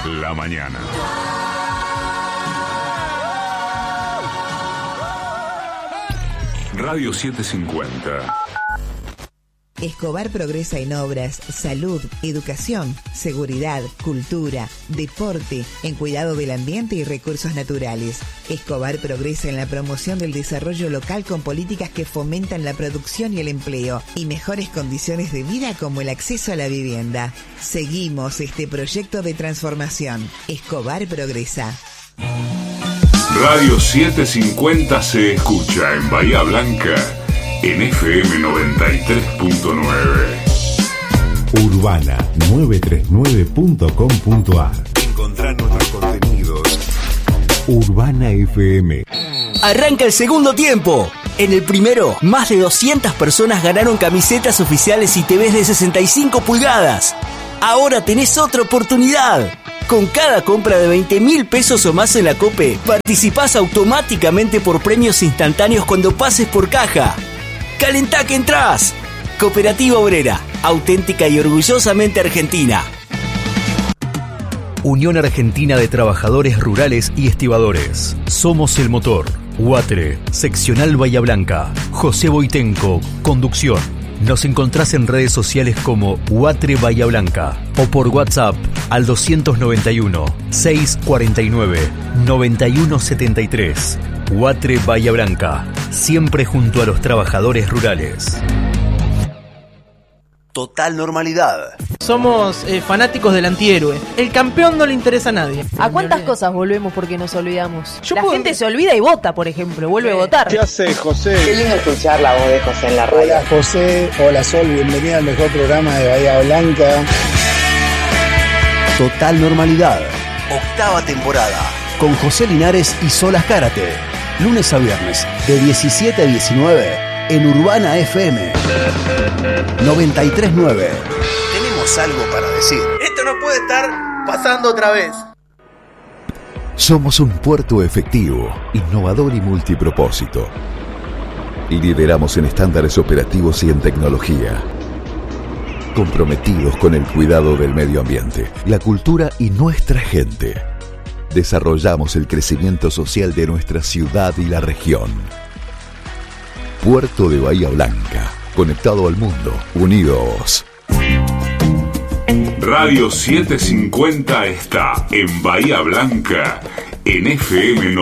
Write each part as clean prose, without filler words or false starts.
la mañana. Radio 750. Escobar progresa en obras, salud, educación, seguridad, cultura, deporte, en cuidado del ambiente y recursos naturales. Escobar progresa en la promoción del desarrollo local con políticas que fomentan la producción y el empleo y mejores condiciones de vida como el acceso a la vivienda. Seguimos este proyecto de transformación. Escobar progresa. Radio 750 se escucha en Bahía Blanca en FM 93.9. Urbana939.com.ar. Encontrar nuestros contenidos. Urbana FM. Arranca el segundo tiempo. En el primero, más de 200 personas ganaron camisetas oficiales y TVs de 65 pulgadas. Ahora tenés otra oportunidad. Con cada compra de 20.000 pesos o más en la COPE, participás automáticamente por premios instantáneos cuando pases por caja. ¡Calentá que entrás! Cooperativa Obrera, auténtica y orgullosamente argentina. Unión Argentina de Trabajadores Rurales y Estibadores. Somos el motor. UATRE, Seccional Bahía Blanca. José Boitenco, conducción. Nos encontrás en redes sociales como UATRE Bahía Blanca o por WhatsApp al 291-649-9173. UATRE Bahía Blanca, siempre junto a los trabajadores rurales. Total normalidad. Somos fanáticos del antihéroe. El campeón no le interesa a nadie. ¿A cuántas cosas volvemos porque nos olvidamos? La gente se olvida y vota, por ejemplo, vuelve a votar. ¿Qué hace José? Qué lindo escuchar la voz de José en la radio. Hola José, hola Sol, bienvenida al mejor programa de Bahía Blanca. Total normalidad. Octava temporada. Con José Linares y Sol Azcárate. Lunes a viernes, de 17 a 19, en Urbana FM 93.9. Tenemos algo para decir. Esto no puede estar pasando otra vez. Somos un puerto efectivo, innovador y multipropósito. Lideramos en estándares operativos y en tecnología. Comprometidos con el cuidado del medio ambiente, la cultura y nuestra gente. Desarrollamos el crecimiento social de nuestra ciudad y la región. Puerto de Bahía Blanca, conectado al mundo, unidos. Radio 750 está en Bahía Blanca en FM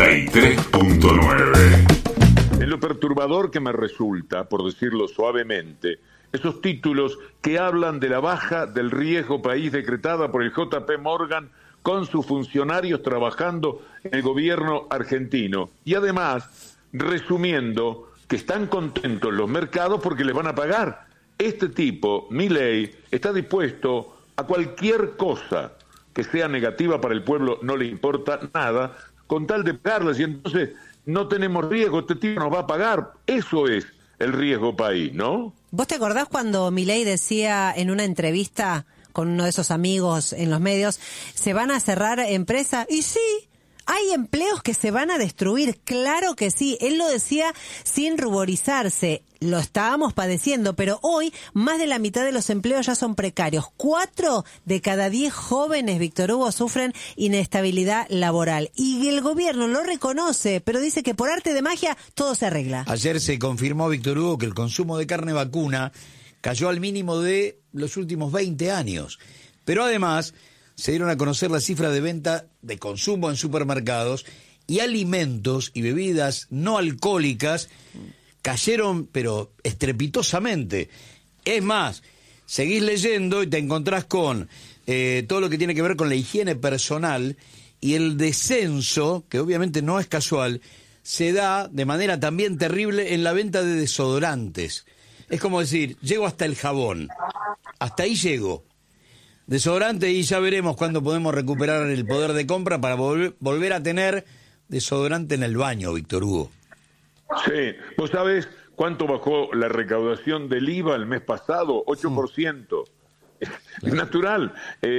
93.9. En lo perturbador que me resulta, por decirlo suavemente, esos títulos que hablan de la baja del riesgo país decretada por el JP Morgan con sus funcionarios trabajando en el gobierno argentino. Y además, resumiendo, que están contentos los mercados porque les van a pagar. Este tipo, Milei, está dispuesto a cualquier cosa que sea negativa para el pueblo, no le importa nada, con tal de pagarles. Y entonces no tenemos riesgo, este tipo nos va a pagar. Eso es el riesgo país, ¿no? ¿Vos te acordás cuando Milei decía en una entrevista con uno de esos amigos en los medios, se van a cerrar empresas? Y sí, hay empleos que se van a destruir, claro que sí. Él lo decía sin ruborizarse, lo estábamos padeciendo, pero hoy más de la mitad de los empleos ya son precarios. 4 de cada 10 jóvenes, Víctor Hugo, sufren inestabilidad laboral. Y el gobierno lo reconoce, pero dice que por arte de magia todo se arregla. Ayer se confirmó, Víctor Hugo, que el consumo de carne vacuna cayó al mínimo de los últimos 20 años. Pero además se dieron a conocer las cifras de venta de consumo en supermercados y alimentos y bebidas no alcohólicas cayeron, pero estrepitosamente. Es más, seguís leyendo y te encontrás con todo lo que tiene que ver con la higiene personal y el descenso, que obviamente no es casual, se da de manera también terrible en la venta de desodorantes. Es como decir, llego hasta el jabón, hasta ahí llego. Desodorante y ya veremos cuándo podemos recuperar el poder de compra para volver a tener desodorante en el baño, Víctor Hugo. Sí, ¿vos sabés cuánto bajó la recaudación del IVA el mes pasado? 8%. Es natural.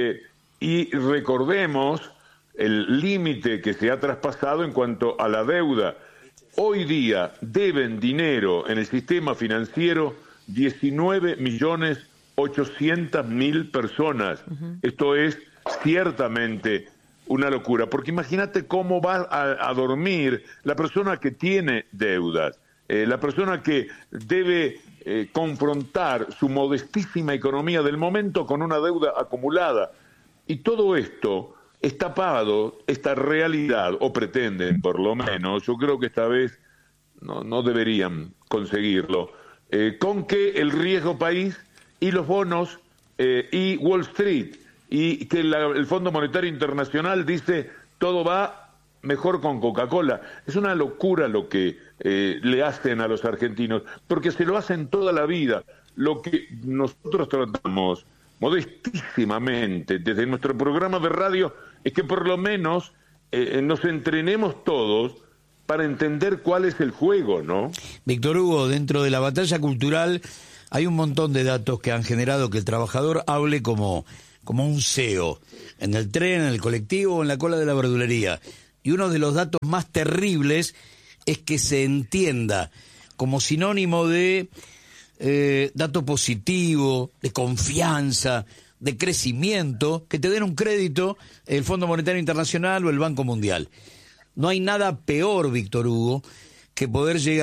Y recordemos el límite que se ha traspasado en cuanto a la deuda. Hoy día deben dinero en el sistema financiero 19.800.000 personas. Esto es ciertamente una locura, porque imagínate cómo va a dormir la persona que tiene deudas, la persona que debe confrontar su modestísima economía del momento con una deuda acumulada. Y todo esto es tapado, esta realidad, o pretenden por lo menos, yo creo que esta vez no deberían conseguirlo, con que el riesgo país y los bonos y Wall Street y que el Fondo Monetario Internacional dice todo va mejor con Coca-Cola. Es una locura lo que le hacen a los argentinos, porque se lo hacen toda la vida. Lo que nosotros tratamos modestísimamente desde nuestro programa de radio es que por lo menos nos entrenemos todos para entender cuál es el juego, ¿no? Víctor Hugo, dentro de la batalla cultural hay un montón de datos que han generado que el trabajador hable como un CEO, en el tren, en el colectivo o en la cola de la verdulería. Y uno de los datos más terribles es que se entienda como sinónimo de dato positivo, de confianza, de crecimiento, que te den un crédito el Fondo Monetario Internacional o el Banco Mundial. No hay nada peor, Víctor Hugo, que poder llegar